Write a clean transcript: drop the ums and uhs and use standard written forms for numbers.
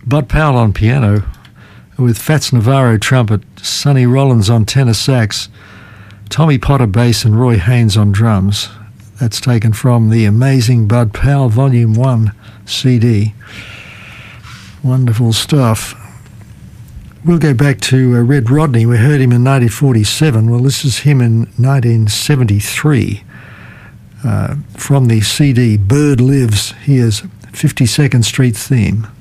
Bud Powell on piano, with Fats Navarro trumpet, Sonny Rollins on tenor sax, Tommy Potter bass and Roy Haynes on drums. That's taken from the Amazing Bud Powell Volume 1 CD. Wonderful stuff. We'll go back to Red Rodney. We heard him in 1947. Well, this is him in 1973. From the CD Bird Lives, here's 52nd Street Theme.